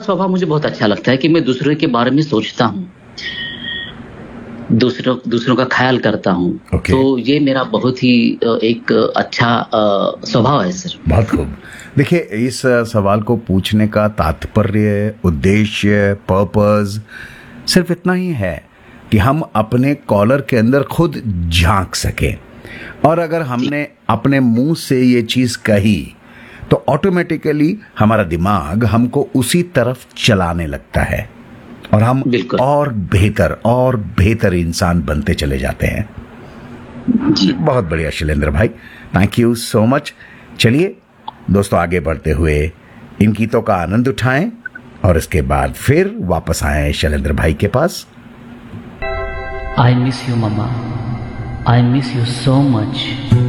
स्वभाव मुझे बहुत अच्छा लगता है कि मैं दूसरों के बारे में सोचता हूँ, दूसरों का ख्याल करता हूँ। Okay. तो ये मेरा बहुत ही एक अच्छा स्वभाव है सर। बहुत खूब। देखिए, इस सवाल को पूछने का तात्पर्य, उद्देश्य, पर्पस सिर्फ इतना ही है कि हम अपने कॉलर के अंदर खुद झांक सके, और अगर हमने अपने मुंह से ये चीज कही तो ऑटोमेटिकली हमारा दिमाग हमको उसी तरफ चलाने लगता है और हम और बेहतर इंसान बनते चले जाते हैं। जी बहुत बढ़िया शैलेंद्र भाई, थैंक यू सो मच। चलिए दोस्तों, आगे बढ़ते हुए इन गीतों का आनंद उठाएं और इसके बाद फिर वापस आए शैलेंद्र भाई के पास। I miss you mamma, I miss you so much.